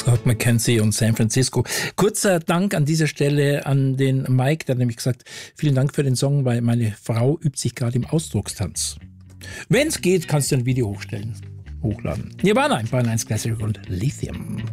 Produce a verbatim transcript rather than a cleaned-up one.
Scott McKenzie und San Francisco. Kurzer Dank an dieser Stelle an den Mike, der hat nämlich gesagt, vielen Dank für den Song, weil meine Frau übt sich gerade im Ausdruckstanz. Wenn es geht, kannst du ein Video hochstellen, hochladen. Nirvana, Bayern eins Classic und Lithium.